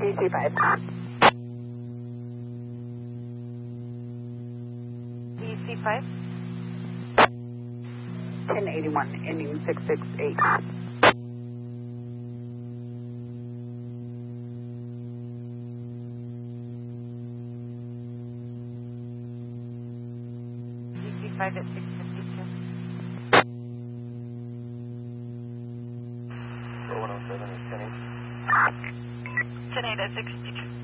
DC5. DC5. 1081, ending 668. DC5 at 652. 4107 is 10-8. 10-8 at 652.